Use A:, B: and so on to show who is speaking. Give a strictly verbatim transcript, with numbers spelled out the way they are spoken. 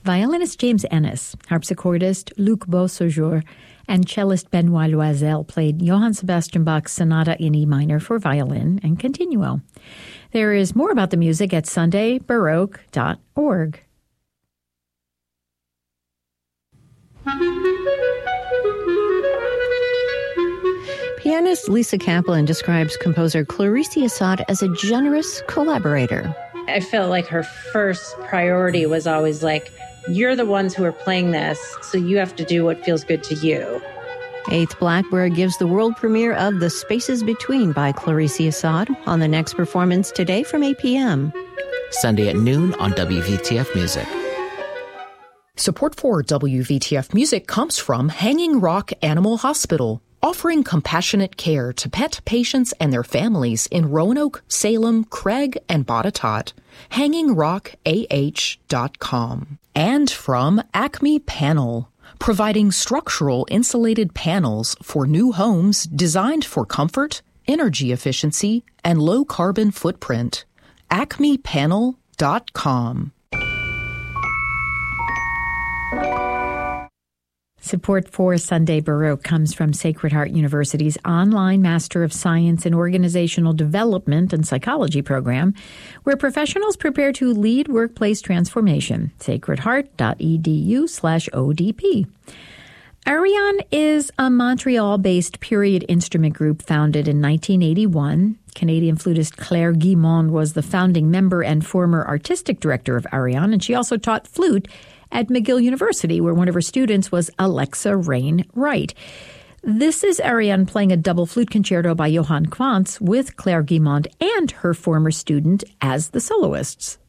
A: violinist James Ennis, harpsichordist Luc Beausejour, and cellist Benoit Loisel played Johann Sebastian Bach's Sonata in E minor for violin and continuo. There is more about the music at sunday baroque dot org.
B: Pianist Lisa Kaplan describes composer Clarice Assad as a generous collaborator.
C: I felt like her first priority was always like, you're the ones who are playing this, so you have to do what feels good to you.
B: Eighth Blackbird gives the world premiere of The Spaces Between by Clarice Assad on the next performance today from eight p.m.
D: Sunday at noon on W V T F Music.
E: Support for W V T F Music comes from Hanging Rock Animal Hospital, offering compassionate care to pet patients and their families in Roanoke, Salem, Craig, and Botetourt. hanging rock a h dot com. And from Acme Panel, providing structural insulated panels for new homes designed for comfort, energy efficiency, and low carbon footprint. acme panel dot com.
A: Support for Sunday Baroque comes from Sacred Heart University's online Master of Science in Organizational Development and Psychology program, where professionals prepare to lead workplace transformation. sacred heart dot e d u slash O D P. Ariane is a Montreal-based period instrument group founded in nineteen eighty-one. Canadian flutist Claire Guimond was the founding member and former artistic director of Ariane, and she also taught flute at McGill University, where one of her students was Alexa Rain Wright. This is Ariane playing a double flute concerto by Johann Quantz with Claire Guimond and her former student as the soloists.